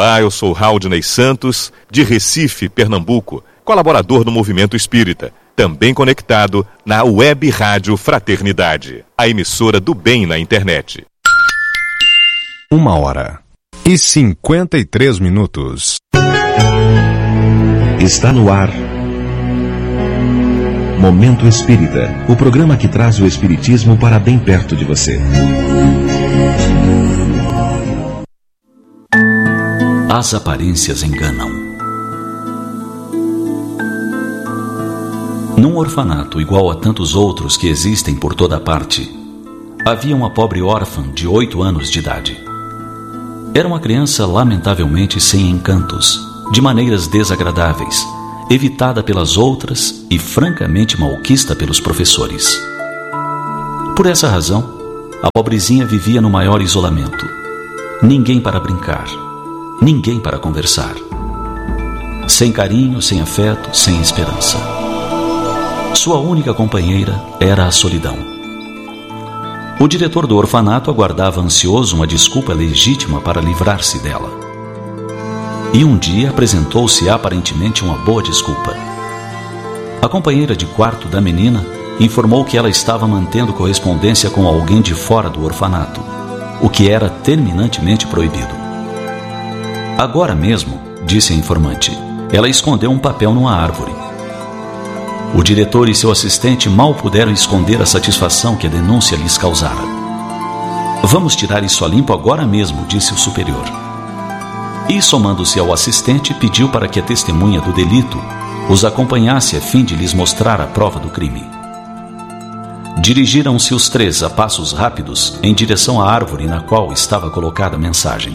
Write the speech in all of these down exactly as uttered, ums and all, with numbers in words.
Olá, eu sou Haldney Santos, de Recife, Pernambuco, colaborador do Movimento Espírita, também conectado na Web Rádio Fraternidade, a emissora do bem na internet. Uma hora e cinquenta e três minutos. Está no ar Momento Espírita, o programa que traz o Espiritismo para bem perto de você. As aparências enganam. Num orfanato igual a tantos outros que existem por toda parte, havia uma pobre órfã de oito anos de idade. Era uma criança lamentavelmente sem encantos, de maneiras desagradáveis, evitada pelas outras e francamente malquista pelos professores. Por essa razão, a pobrezinha vivia no maior isolamento. Ninguém para brincar, ninguém para conversar. Sem carinho, sem afeto, sem esperança. Sua única companheira era a solidão. O diretor do orfanato aguardava ansioso uma desculpa legítima para livrar-se dela. E um dia apresentou-se aparentemente uma boa desculpa. A companheira de quarto da menina informou que ela estava mantendo correspondência com alguém de fora do orfanato, o que era terminantemente proibido. Agora mesmo, disse a informante, ela escondeu um papel numa árvore. O diretor e seu assistente mal puderam esconder a satisfação que a denúncia lhes causara. Vamos tirar isso a limpo agora mesmo, disse o superior. E, somando-se ao assistente, pediu para que a testemunha do delito os acompanhasse a fim de lhes mostrar a prova do crime. Dirigiram-se os três a passos rápidos em direção à árvore na qual estava colocada a mensagem.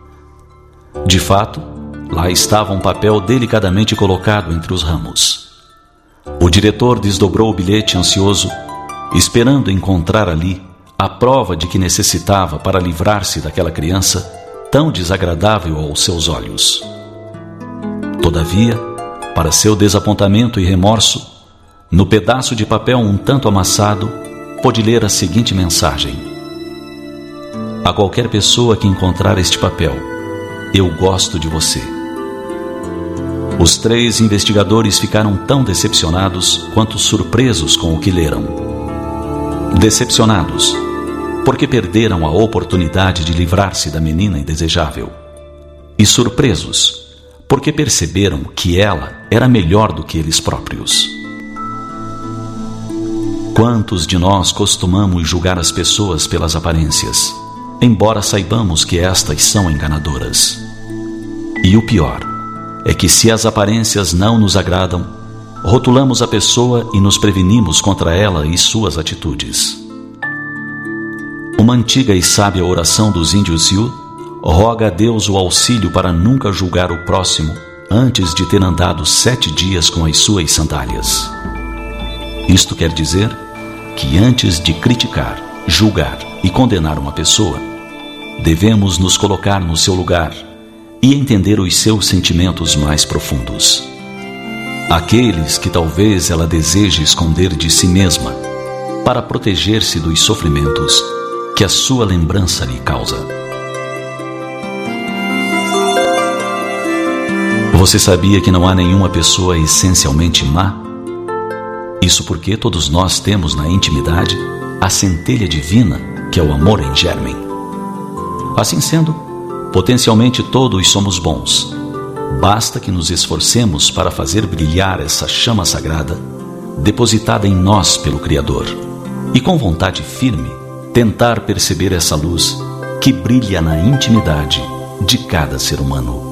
De fato, lá estava um papel delicadamente colocado entre os ramos. O diretor desdobrou o bilhete ansioso, esperando encontrar ali a prova de que necessitava para livrar-se daquela criança tão desagradável aos seus olhos. Todavia, para seu desapontamento e remorso, no pedaço de papel um tanto amassado, pôde ler a seguinte mensagem: a qualquer pessoa que encontrar este papel, eu gosto de você. Os três investigadores ficaram tão decepcionados quanto surpresos com o que leram. Decepcionados, porque perderam a oportunidade de livrar-se da menina indesejável. E surpresos, porque perceberam que ela era melhor do que eles próprios. Quantos de nós costumamos julgar as pessoas pelas aparências, embora saibamos que estas são enganadoras? E o pior é que, se as aparências não nos agradam, rotulamos a pessoa e nos prevenimos contra ela e suas atitudes. Uma antiga e sábia oração dos índios Sioux roga a Deus o auxílio para nunca julgar o próximo antes de ter andado sete dias com as suas sandálias. Isto quer dizer que antes de criticar, julgar e condenar uma pessoa, devemos nos colocar no seu lugar e entender os seus sentimentos mais profundos. Aqueles que talvez ela deseje esconder de si mesma para proteger-se dos sofrimentos que a sua lembrança lhe causa. Você sabia que não há nenhuma pessoa essencialmente má? Isso porque todos nós temos na intimidade a centelha divina que é o amor em germen. Assim sendo, potencialmente todos somos bons. Basta que nos esforcemos para fazer brilhar essa chama sagrada depositada em nós pelo Criador e, com vontade firme, tentar perceber essa luz que brilha na intimidade de cada ser humano.